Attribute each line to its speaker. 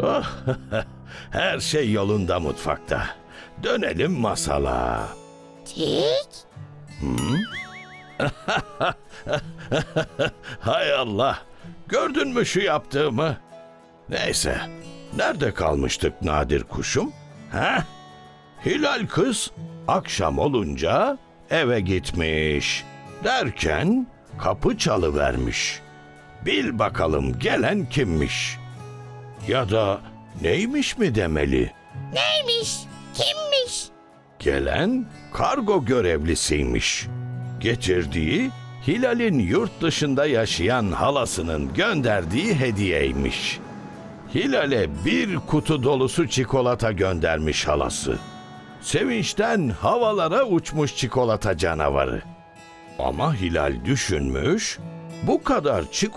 Speaker 1: Oh, her şey yolunda mutfakta. Dönelim masala.
Speaker 2: Tik.
Speaker 1: Hay Allah! Gördün mü şu yaptığımı? Neyse, nerede kalmıştık Nadir kuşum? Ha? Hilal kız akşam olunca eve gitmiş. Derken kapı çalıvermiş. Bil bakalım gelen kimmiş? Ya da neymiş mi demeli?
Speaker 2: Neymiş? Kimmiş?
Speaker 1: Gelen kargo görevlisiymiş. Getirdiği Hilal'in yurt dışında yaşayan halasının gönderdiği hediyeymiş. Hilal'e bir kutu dolusu çikolata göndermiş halası. Sevinçten havalara uçmuş çikolata canavarı. Ama Hilal düşünmüş, bu kadar çikolata